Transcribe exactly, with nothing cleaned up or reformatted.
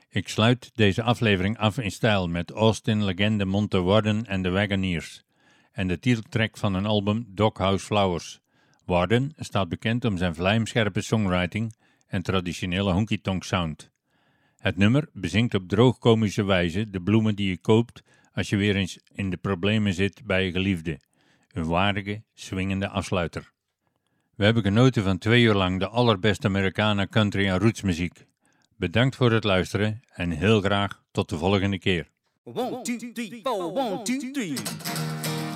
Ik sluit deze aflevering af in stijl met Austin-legende Monte Warden en de Wagoneers en de titeltrack van hun album Doghouse Flowers. Warden staat bekend om zijn vlijmscherpe songwriting en traditionele honky-tonk sound. Het nummer bezingt op droogkomische wijze de bloemen die je koopt als je weer eens in de problemen zit bij je geliefde. Een waardige, swingende afsluiter. We hebben genoten van twee uur lang de allerbeste Americana, country en rootsmuziek. Bedankt voor het luisteren en heel graag tot de volgende keer. One, two, three, four, one, two, three.